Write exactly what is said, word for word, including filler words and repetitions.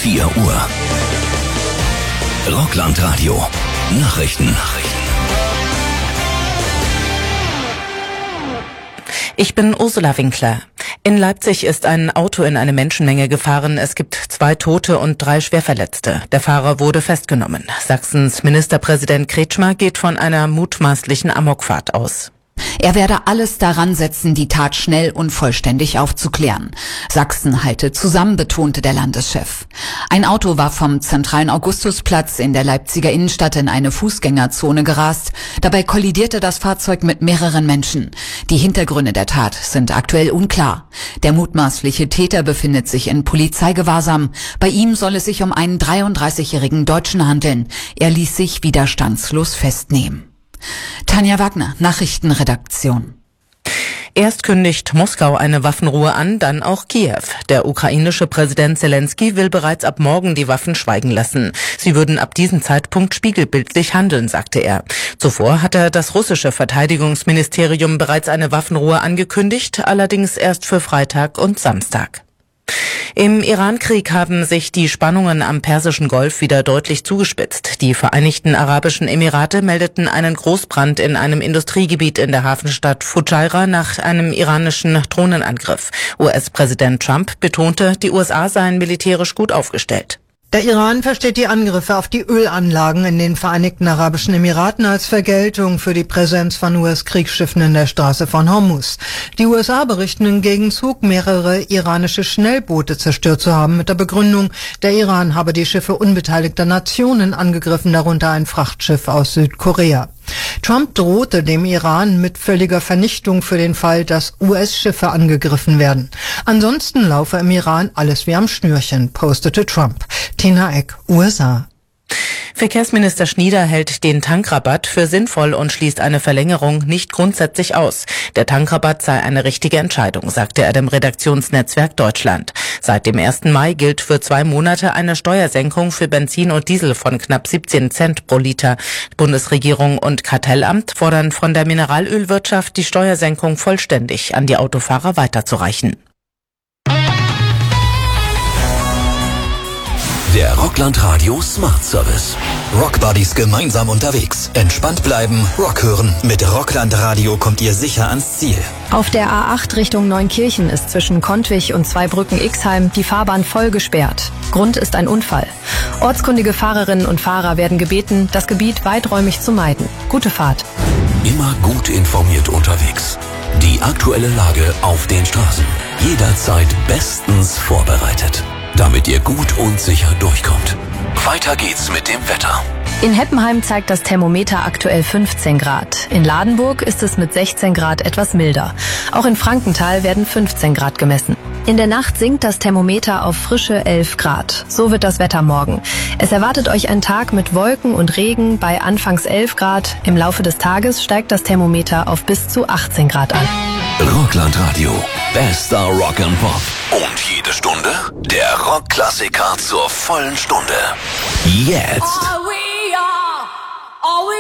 vier Uhr. Rockland-Radio. Nachrichten. Ich bin Ursula Winkler. In Leipzig ist ein Auto in eine Menschenmenge gefahren. Es gibt zwei Tote und drei Schwerverletzte. Der Fahrer wurde festgenommen. Sachsens Ministerpräsident Kretschmer geht von einer mutmaßlichen Amokfahrt aus. Er werde alles daran setzen, die Tat schnell und vollständig aufzuklären. Sachsen halte zusammen, betonte der Landeschef. Ein Auto war vom zentralen Augustusplatz in der Leipziger Innenstadt in eine Fußgängerzone gerast. Dabei kollidierte das Fahrzeug mit mehreren Menschen. Die Hintergründe der Tat sind aktuell unklar. Der mutmaßliche Täter befindet sich in Polizeigewahrsam. Bei ihm soll es sich um einen dreiunddreißigjährigen Deutschen handeln. Er ließ sich widerstandslos festnehmen. Tanja Wagner, Nachrichtenredaktion. Erst kündigt Moskau eine Waffenruhe an, dann auch Kiew. Der ukrainische Präsident Zelensky will bereits ab morgen die Waffen schweigen lassen. Sie würden ab diesem Zeitpunkt spiegelbildlich handeln, sagte er. Zuvor hatte das russische Verteidigungsministerium bereits eine Waffenruhe angekündigt, allerdings erst für Freitag und Samstag. Im Iran-Krieg haben sich die Spannungen am Persischen Golf wieder deutlich zugespitzt. Die Vereinigten Arabischen Emirate meldeten einen Großbrand in einem Industriegebiet in der Hafenstadt Fujairah nach einem iranischen Drohnenangriff. U S-Präsident Trump betonte, die U S A seien militärisch gut aufgestellt. Der Iran versteht die Angriffe auf die Ölanlagen in den Vereinigten Arabischen Emiraten als Vergeltung für die Präsenz von U S-Kriegsschiffen in der Straße von Hormuz. Die U S A berichten im Gegenzug, mehrere iranische Schnellboote zerstört zu haben, mit der Begründung, der Iran habe die Schiffe unbeteiligter Nationen angegriffen, darunter ein Frachtschiff aus Südkorea. Trump drohte dem Iran mit völliger Vernichtung für den Fall, dass U S-Schiffe angegriffen werden. Ansonsten laufe im Iran alles wie am Schnürchen, postete Trump. Tina Eck, U S A. Verkehrsminister Schnieder hält den Tankrabatt für sinnvoll und schließt eine Verlängerung nicht grundsätzlich aus. Der Tankrabatt sei eine richtige Entscheidung, sagte er dem Redaktionsnetzwerk Deutschland. Seit dem ersten Mai gilt für zwei Monate eine Steuersenkung für Benzin und Diesel von knapp siebzehn Cent pro Liter. Bundesregierung und Kartellamt fordern von der Mineralölwirtschaft, die Steuersenkung vollständig an die Autofahrer weiterzureichen. Der Rockland-Radio Smart Service. Rockbuddies gemeinsam unterwegs. Entspannt bleiben, Rock hören. Mit Rockland-Radio kommt ihr sicher ans Ziel. Auf der A acht Richtung Neunkirchen ist zwischen Kontwich und Zweibrücken-Ixheim die Fahrbahn voll gesperrt. Grund ist ein Unfall. Ortskundige Fahrerinnen und Fahrer werden gebeten, das Gebiet weiträumig zu meiden. Gute Fahrt. Immer gut informiert unterwegs. Die aktuelle Lage auf den Straßen. Jederzeit bestens vorbereitet, damit ihr gut und sicher durchkommt. Weiter geht's mit dem Wetter. In Heppenheim zeigt das Thermometer aktuell fünfzehn Grad. In Ladenburg ist es mit sechzehn Grad etwas milder. Auch in Frankenthal werden fünfzehn Grad gemessen. In der Nacht sinkt das Thermometer auf frische elf Grad. So wird das Wetter morgen. Es erwartet euch ein Tag mit Wolken und Regen bei anfangs elf Grad. Im Laufe des Tages steigt das Thermometer auf bis zu achtzehn Grad an. Rockland Radio. Bester Rock and Pop. Und jede Stunde der Rockklassiker zur vollen Stunde. Jetzt.